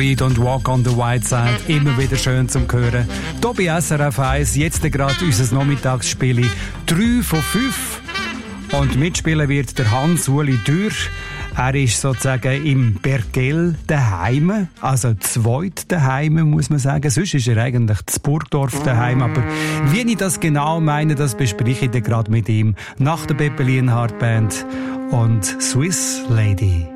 Reid und Walk on the White Side, immer wieder schön zum Hören. Hier bei SRF 1, jetzt gerade unser Nachmittagsspiel 3 von 5. Und mitspielen wird der Hans-Uli Dürr. Er ist sozusagen im Bergell daheim, also zweit daheim, muss man sagen. Sonst ist er eigentlich zu Burgdorf daheim. Aber wie ich das genau meine, das bespreche ich dann gerade mit ihm nach der Peppe Lienhardt Band und Swiss Lady.